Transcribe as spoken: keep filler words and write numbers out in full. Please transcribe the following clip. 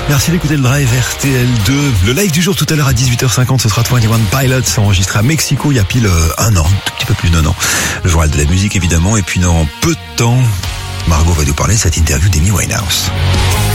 Merci d'écouter le Drive R T L deux. Le live du jour tout à l'heure à dix-huit heures cinquante, ce sera vingt et un Pilots enregistré à Mexico il y a pile un an, un tout petit peu plus d'un an. Le journal de la musique évidemment, et puis dans peu de temps, Margot va nous parler de cette interview d'Amy Winehouse.